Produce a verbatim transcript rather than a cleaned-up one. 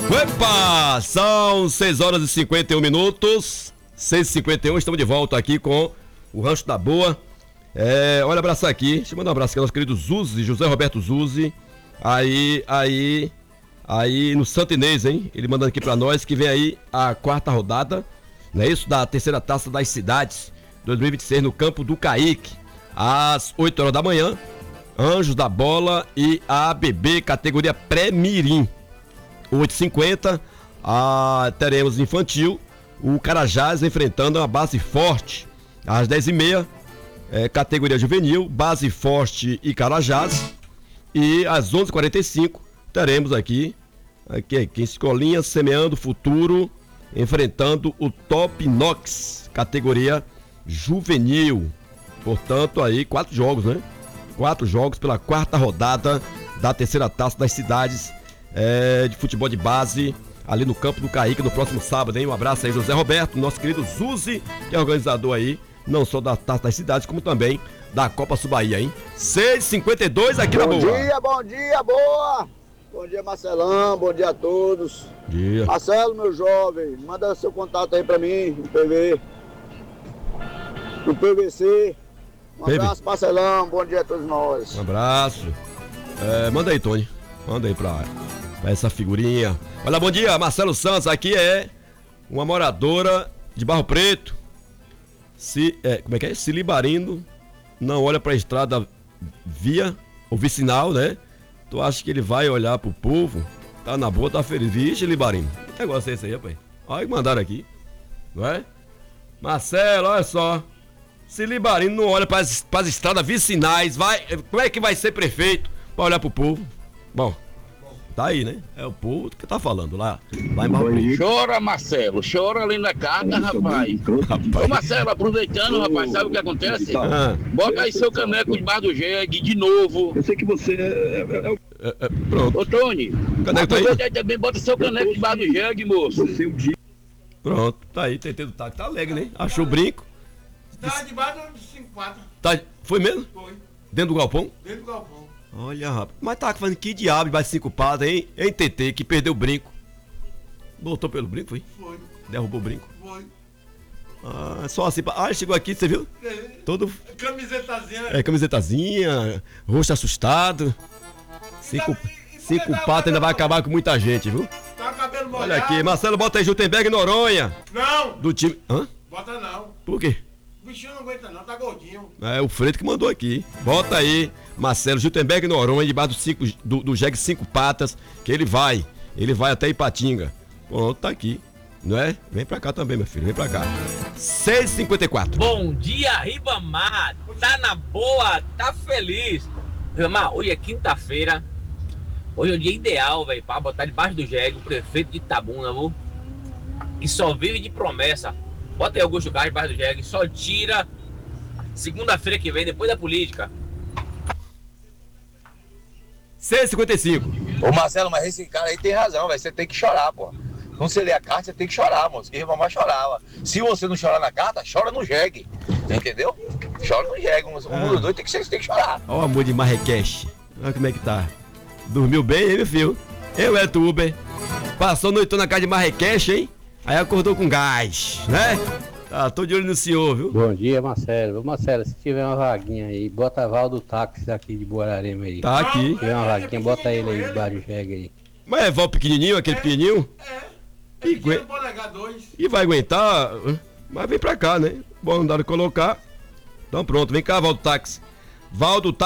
Opa! São seis horas e cinquenta e um minutos. seis e cinquenta e um, estamos de volta aqui com o Rancho da Boa. É, olha, abraçar aqui. Deixa eu mandar um abraço aqui ao nosso querido Zuzi, José Roberto Zuzi. Aí, aí, aí no Santo Inês, hein? Ele mandando aqui pra nós que vem aí a quarta rodada, não é isso? Da terceira taça das cidades dois mil e vinte e seis no campo do Caique, às oito horas da manhã. Anjos da Bola e a A B B, categoria pré-mirim. oito e cinquenta, ah, teremos infantil, o Carajás enfrentando a Base Forte. Às dez e meia, é, categoria juvenil, Base Forte e Carajás. E às onze e quarenta e cinco, teremos aqui, aqui, aqui Escolinha Semeando Futuro, enfrentando o Top Nox, categoria juvenil. Portanto, aí, quatro jogos, né? Quatro jogos pela quarta rodada da terceira taça das cidades é, de futebol de base, ali no campo do Caique, no próximo sábado, hein? Um abraço aí, José Roberto, nosso querido Zuzi, que é organizador aí, não só da taça das cidades, como também da Copa Subaía, hein? seis e cinquenta e dois aqui na Boa. Bom dia, bom dia, Boa! Bom dia, Marcelão, bom dia a todos. Bom dia. Marcelo, meu jovem, manda seu contato aí pra mim, no P V. No P V C. Um Baby. abraço, Marcelão, bom dia a todos nós. Um abraço. É, manda aí, Tony. Manda aí pra, pra essa figurinha. Olha, bom dia, Marcelo Santos. Aqui é uma moradora de Barro Preto. Se, é, como é que é? Se Libarino não olha pra estrada via, ou vicinal, né? Tu acha que ele vai olhar pro povo? Tá na boa, tá feliz. Vixe, Libarino. Que negócio é esse aí, rapaz? Olha que mandaram aqui. Não é? Marcelo, olha só. Se Libarino não olha para as estradas vicinais, vai, como é que vai ser prefeito para olhar pro povo? Bom, tá aí, né? É o povo que tá falando lá, lá em Barro Preto. Chora, Marcelo, chora ali na carta, rapaz. Ô, Marcelo, aproveitando, rapaz, sabe o que acontece? Ah. Bota aí seu caneco debaixo do jegue, de novo. Eu sei que você é, é, É, é, pronto. Ô, Tony, Caneco tá aí? aproveita aí também, bota seu caneco debaixo do jegue, moço. você o dia. Pronto, tá aí, tentei do táxi, tá alegre, né? Achou o brinco. Tá debaixo de cinco quatro. Tá, foi mesmo? Foi. Dentro do galpão? Dentro do galpão. Olha, rapaz. Mas tá falando que diabo debaixo de cinco patas, hein? Hein, T T, que perdeu o brinco. Botou pelo brinco, foi? Foi. Derrubou o brinco. Foi. Ah, só assim. Ah, chegou aqui, você viu? É. Todo. Camisetazinha. É, camisetazinha, rosto assustado. Cinco, E- e- cinco e- tá- patas ainda vai acabar com muita gente, viu? Tá cabelo molhado. Olha aqui, Marcelo, bota aí Jutenberg Noronha, Não. do time. Hã? Bota não. Por quê? O bichinho não aguenta não, tá gordinho. É o Freire que mandou aqui. Bota aí, Marcelo, Jutenberg Noronha, debaixo do, cinco, do, do jegue cinco patas, que ele vai. Ele vai até Ipatinga. Pronto, tá aqui. Não é? Vem pra cá também, meu filho, vem pra cá. seis e cinquenta e quatro. Bom dia, Ribamar. Tá na boa, tá feliz. Ribamar, hoje é quinta-feira. Hoje é o dia ideal, velho, pra botar debaixo do jegue o prefeito de Itabuna, viu? Que só vive de promessa. Bota aí Augusto Carlos debaixo do jegue, só tira segunda-feira que vem, depois da política. seis e cinquenta e cinco. Ô Marcelo, mas esse cara aí tem razão, velho. Você tem que chorar, pô. Quando você lê a carta, você tem que chorar, moço. Que Ribamar chorava. Se você não chorar na carta, chora no jegue. Entendeu? Chora no jegue. Um ah. dos dois tem que, você tem que chorar. Olha o amor de Marrequeche. Olha como é que tá. Dormiu bem, hein, meu filho? Eu, é Uber. Passou noite na casa de Marrequeche, hein? Aí acordou com gás, né? Tá, tô de olho no senhor, viu? Bom dia, Marcelo. Ô, Marcelo, se tiver uma vaguinha aí, bota a Val do táxi aqui de Borarema aí. Tá aqui. Se tiver uma vaguinha, bota ele aí debaixo do jegue aí. Mas é Val pequenininho, aquele pequenininho? É. E, É pequeno, agu- pode negar dois. e vai aguentar, mas vem pra cá, né? Bom, não dá de colocar. Então pronto, vem cá, Val do táxi. Val do táxi.